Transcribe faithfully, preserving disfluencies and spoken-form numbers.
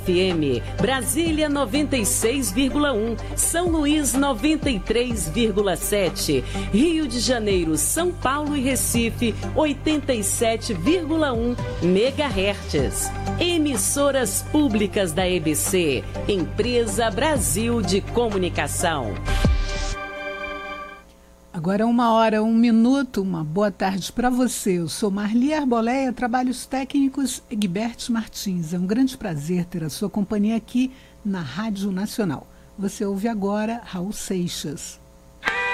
F M, Brasília noventa e seis vírgula um, São Luís noventa e três vírgula sete, Rio de Janeiro, São Paulo e Recife oitenta e sete vírgula um megahertz. Emissoras públicas da E B C, Empresa Brasil de Comunicação. Agora uma hora, um minuto, uma boa tarde para você. Eu sou Marli Arboleia, trabalhos técnicos Egberto Martins. É um grande prazer ter a sua companhia aqui na Rádio Nacional. Você ouve agora Raul Seixas.